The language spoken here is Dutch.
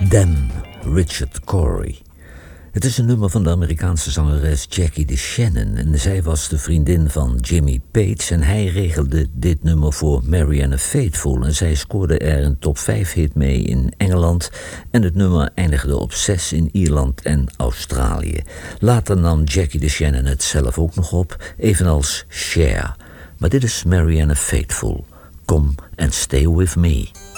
Them, Richard Cory. Het is een nummer van de Amerikaanse zangeres Jackie DeShannon en zij was de vriendin van Jimmy Page en hij regelde dit nummer voor Marianne Faithfull en zij scoorde er een top 5 hit mee in Engeland en het nummer eindigde op 6 in Ierland en Australië. Later nam Jackie DeShannon het zelf ook nog op, evenals Cher. Maar dit is Marianne Faithfull. Come and stay with me.